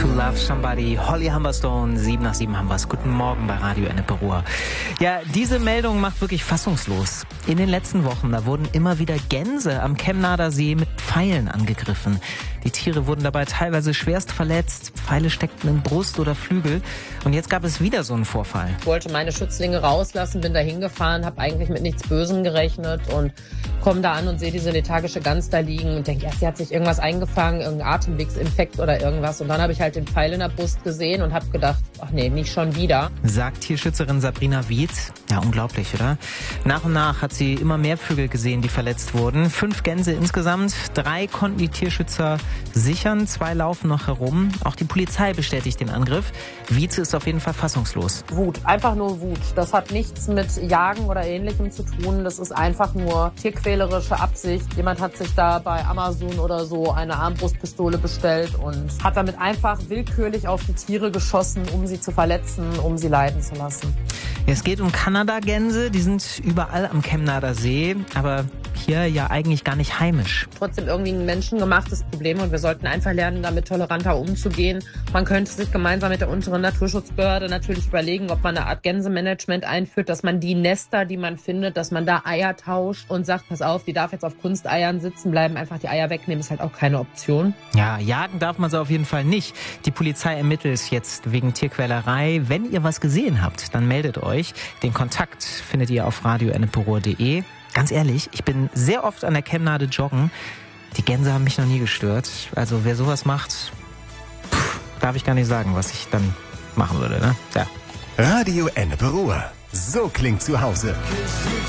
To Love Somebody, Holly Humberstone, 7 nach 7 haben wir es. Guten Morgen bei Radio Ennepe Ruhr. Ja, diese Meldung macht wirklich fassungslos. In den letzten Wochen, da wurden immer wieder Gänse am Kemnader See mit Pfeilen angegriffen. Die Tiere wurden dabei teilweise schwerst verletzt. Pfeile steckten in Brust oder Flügel. Und jetzt gab es wieder so einen Vorfall. Ich wollte meine Schützlinge rauslassen, bin da hingefahren, habe eigentlich mit nichts Bösem gerechnet und komme da an und sehe diese lethargische Gans da liegen und denke, sie hat sich irgendwas eingefangen, irgendein Atemwegsinfekt oder irgendwas. Und dann habe ich halt den Pfeil in der Brust gesehen und habe gedacht, ach nee, nicht schon wieder. Sagt Tierschützerin Sabrina Wietz. Ja, unglaublich, oder? Nach und nach hat sie immer mehr Vögel gesehen, die verletzt wurden. 5 Gänse insgesamt. 3 konnten die Tierschützer sichern. 2 laufen noch herum. Auch die Polizei bestätigt den Angriff. Wietz ist auf jeden Fall fassungslos. Wut, einfach nur Wut. Das hat nichts mit Jagen oder Ähnlichem zu tun. Das ist einfach nur tierquälerische Absicht. Jemand hat sich da bei Amazon oder so eine Armbrustpistole bestellt und hat damit einfach willkürlich auf die Tiere geschossen, um sie zu verletzen, um sie leiden zu lassen. Es geht um Kanadagänse, die sind überall am Kemnader See, aber hier ja eigentlich gar nicht heimisch. Trotzdem irgendwie ein menschengemachtes Problem und wir sollten einfach lernen, damit toleranter umzugehen. Man könnte sich gemeinsam mit der unteren Naturschutzbehörde natürlich überlegen, ob man eine Art Gänsemanagement einführt, dass man die Nester, die man findet, dass man da Eier tauscht und sagt, pass auf, die darf jetzt auf Kunsteiern sitzen bleiben, einfach die Eier wegnehmen, ist halt auch keine Option. Ja, jagen darf man sie auf jeden Fall nicht. Die Polizei ermittelt jetzt wegen Tierquälerei. Wenn ihr was gesehen habt, dann meldet euch. Den Kontakt findet ihr auf radioenneperuhr.de. Ganz ehrlich, ich bin sehr oft an der Kemnade joggen. Die Gänse haben mich noch nie gestört. Also wer sowas macht, darf ich gar nicht sagen, was ich dann machen würde, ne? Ja. Radio Ennepe Ruhr. So klingt zu Hause.